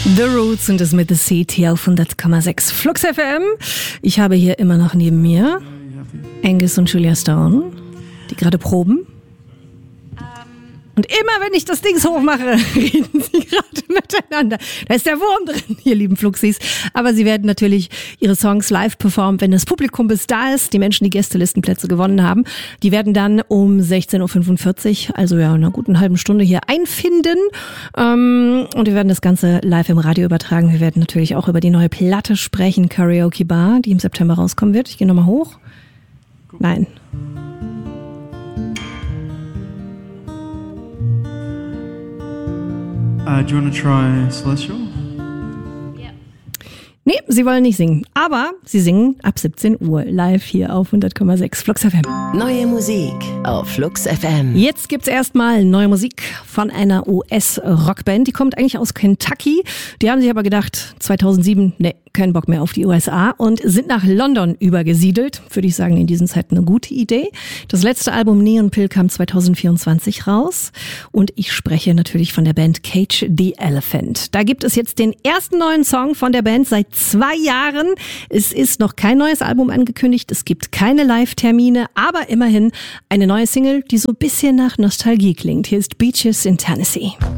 The Roots und das mit The City auf 100,6 Flux FM. Ich habe hier immer noch neben mir Angus und Julia Stone, die gerade proben. Und immer, wenn ich das Ding hochmache, reden sie gerade miteinander. Da ist der Wurm drin, ihr lieben Fluxis. Aber sie werden natürlich ihre Songs live performen, wenn das Publikum bis da ist. Die Menschen, die Gästelistenplätze gewonnen haben, die werden dann um 16.45 Uhr, also ja, in einer guten halben Stunde hier einfinden. Und wir werden das Ganze live im Radio übertragen. Wir werden natürlich auch über die neue Platte sprechen, Karaoke Bar, die im September rauskommen wird. Ich gehe nochmal hoch. Nein. Do you want to try Celestial? Nee, sie wollen nicht singen. Aber sie singen ab 17 Uhr live hier auf 100,6 Flux FM. Neue Musik auf Flux FM. Jetzt gibt's erstmal neue Musik von einer US-Rockband. Die kommt eigentlich aus Kentucky. Die haben sich aber gedacht, 2007, nee, keinen Bock mehr auf die USA und sind nach London übergesiedelt. Würde ich sagen, in diesen Zeiten eine gute Idee. Das letzte Album Neon Pill kam 2024 raus. Und ich spreche natürlich von der Band Cage the Elephant. Da gibt es jetzt den ersten neuen Song von der Band seit 2 Jahren. Es ist noch kein neues Album angekündigt. Es gibt keine Live-Termine, aber immerhin eine neue Single, die so ein bisschen nach Nostalgie klingt. Hier ist Beaches in Tennessee.